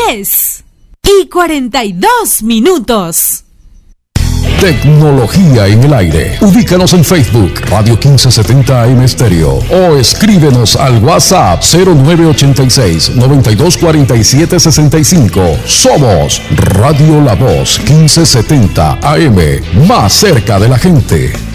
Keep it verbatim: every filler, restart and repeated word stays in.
diez y cuarenta y dos minutos. Tecnología en el aire. Ubícanos en Facebook, Radio quince setenta A M Stereo, o escríbenos al WhatsApp cero nueve ochenta y seis, noventa y dos cuarenta y siete sesenta y cinco. Somos Radio La Voz quince setenta A M, más cerca de la gente.